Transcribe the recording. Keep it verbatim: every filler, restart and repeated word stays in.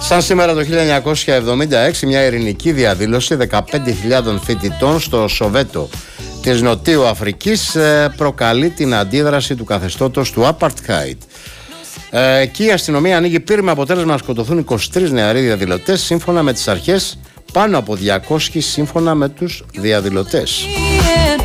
Σαν σήμερα το χίλια εννιακόσια εβδομήντα έξι, μια ειρηνική διαδήλωση δεκαπέντε χιλιάδων φοιτητών στο Σοβέτο της Νοτιού Αφρικής προκαλεί την αντίδραση του καθεστώτος του Apartheid. Εκεί η αστυνομία ανοίγει πύρ με αποτέλεσμα να σκοτωθούν είκοσι τρεις νεαροί διαδηλωτές. Σύμφωνα με τις αρχές, πάνω από διακόσιοι σύμφωνα με τους διαδηλωτές.